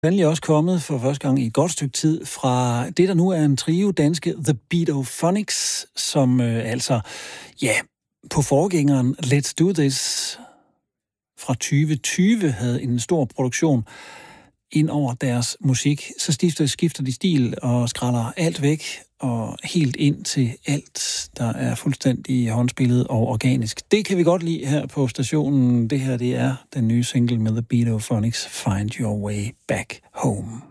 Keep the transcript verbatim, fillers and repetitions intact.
Endelig også kommet for første gang i et godt stykke tid fra det, der nu er en trio danske The Beatophonics, som øh, altså, ja, på forgængeren Let's Do This fra tyve tyve havde en stor produktion ind over deres musik. Så skifter, skifter de stil og skræller alt væk og helt ind til alt, der er fuldstændig håndspillet og organisk. Det kan vi godt lide her på stationen. Det her, det er den nye single med The Beatophonics, Find Your Way Back Home.